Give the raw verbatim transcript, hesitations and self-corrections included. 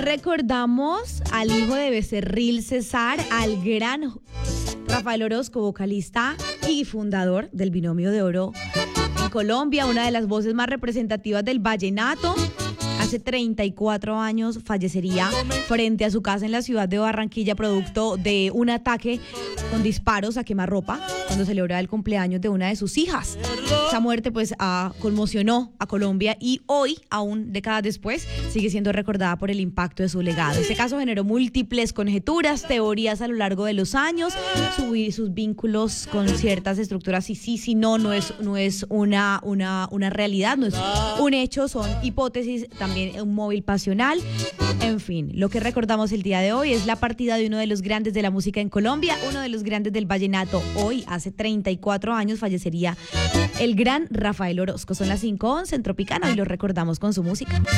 recordamos al hijo de Becerril César, al gran Rafael Orozco, vocalista y fundador del Binomio de Oro en Colombia, una de las voces más representativas del vallenato. Hace treinta y cuatro años fallecería frente a su casa en la ciudad de Barranquilla, producto de un ataque con disparos a quemarropa cuando celebraba el cumpleaños de una de sus hijas. Esa muerte pues ah, conmocionó a Colombia y hoy, aún décadas después, sigue siendo recordada por el impacto de su legado. Este caso generó múltiples conjeturas, teorías a lo largo de los años, subir sus vínculos con ciertas estructuras, sí, sí, sí, no, no es, no es una, una, una realidad, no es un hecho, son hipótesis, también un móvil pasional. En fin, lo que recordamos el día de hoy es la partida de uno de los grandes de la música en Colombia, uno de los grandes del vallenato. Hoy, hace treinta y cuatro años, fallecería el gran Rafael Orozco. Son las cinco once en Tropicana y lo recordamos con su música.